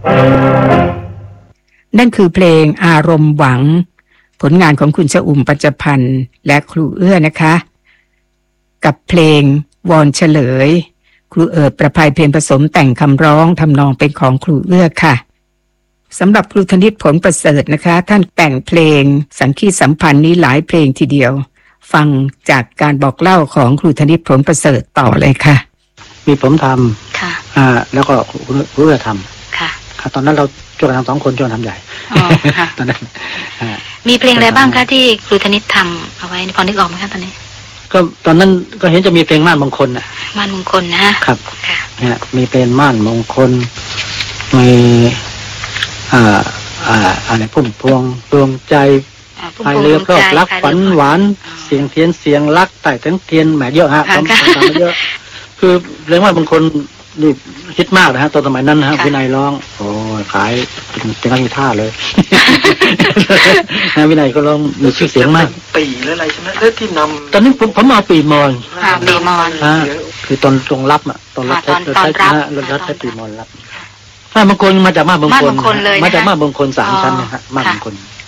นั่นคือเพลงอารมณ์หวังผลงานของคุณชอุ่มปัญจพันธ์และครูเอื้อนะคะกับเพลงวอนเฉลยครูเอิบประภัยเพลงผสมแต่งคำร้องทำนองเป็นของครูเอื้อค่ะสำหรับครูธนิตผลประเสริฐนะคะท่านแต่งเพลงสังคีตสัมพันธ์นี้หลายเพลงทีเดียวฟังจากการบอกเล่าของครูธนิตผลประเสริฐต่อเลยค่ะมีผมทำค่ะแล้วก็ครูเอื้อทำค่ะตอนนั้นเราช่วยกันทำ2 คนช่วยกันทำใหญ่ตอนนั้นมีเพลงอะไรบ้างคะที่ครูธนิตทำเอาไว้พอนึกออกไหมคะตอนนี้ก็ตอนนั้นก็เห็นจะมีเพลงม่านมงคลน่ะม่านมงคลนะครับเนี่ยมีเพลงม่านมงคลมีอะไรพุ่มพวงดวงใจพายเรือก็รักฝันหวานเสียงเทียนเสียงรักใต้เทียนแหมเยอะฮะทำเยอะคือเพลงม่านมงคลนี่ฮิตมากนะฮะตอนสมัยนั้นนะฮะวินัยร้องโอ้ขายเป็นนักกีตาร์เลยวินัยก็ร้องมีชื่อเสียงมากปีแล้วอะไรใช่ไหมแล้วที่นำตอนนี้ผมมาปีมอนคือตอนรับอ่ะตอนรับใช้ปีมอนรับม่านมงคลมาจากม่านมงคลเลยมาจากม่านมงคล3 ชั้นนะฮะม่านมงคล